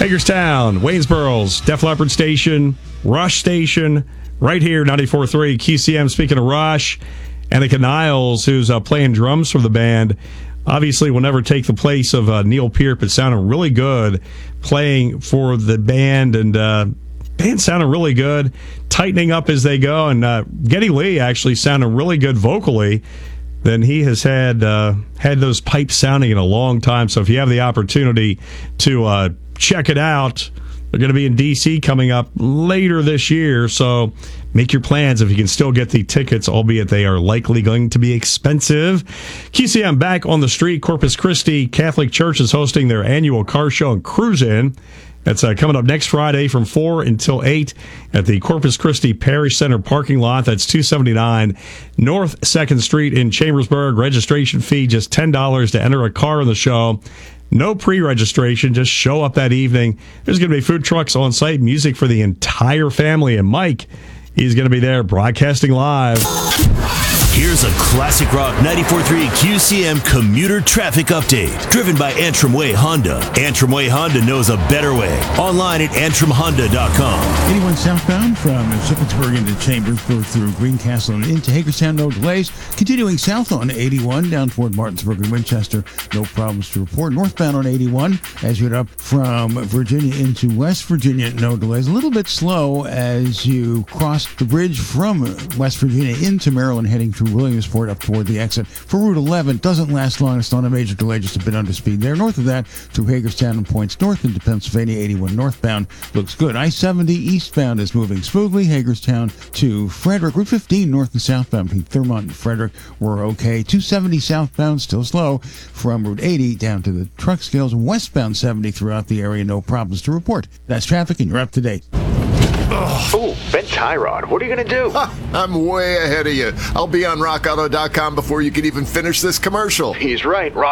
Hagerstown, Waynesboro's Def Leppard station, Rush station, right here, 94.3 QCM. Speaking of Rush, Annika Niles, who's playing drums for the band, obviously will never take the place of Neil Peart, but sounded really good playing for the band, and band sounded really good, tightening up as they go, and Geddy Lee actually sounded really good vocally. Then he has had those pipes sounding in a long time. So if you have the opportunity to check it out, they're going to be in D.C. coming up later this year. So make your plans if you can still get the tickets, albeit they are likely going to be expensive. QCM back on the street. Corpus Christi Catholic Church is hosting their annual car show and cruise-in. That's coming up next Friday from 4 until 8 at the Corpus Christi Parish Center parking lot. That's 279 North 2nd Street in Chambersburg. Registration fee just $10 to enter a car in the show. No pre-registration. Just show up that evening. There's going to be food trucks on site, music for the entire family. And Mike, he's going to be there broadcasting live. Here's a classic rock 94.3 QCM commuter traffic update, driven by Antrim Way Honda. Antrim Way Honda knows a better way. Online at antrimhonda.com. Anyone southbound from Shippensburg into Chambersburg through Greencastle and into Hagerstown, no delays. Continuing south on 81 down toward Martinsburg and Winchester, no problems to report. Northbound on 81 as you head up from Virginia into West Virginia, no delays. A little bit slow as you cross the bridge from West Virginia into Maryland, heading through Williamsport up toward the exit for Route 11. Doesn't last long. It's not a major delay, just a bit under speed there. North of that, through Hagerstown and points north into Pennsylvania. 81 northbound looks good. I-70 eastbound is moving smoothly. Hagerstown to Frederick. Route 15 north and southbound between Thurmont and Frederick were okay. 270 southbound still slow from Route 80 down to the truck scales. Westbound 70 throughout the area. No problems to report. That's traffic, and you're up to date. Oh, Ben Tyrod, what are you going to do? I'm way ahead of you. I'll be on rockauto.com before you can even finish this commercial. He's right.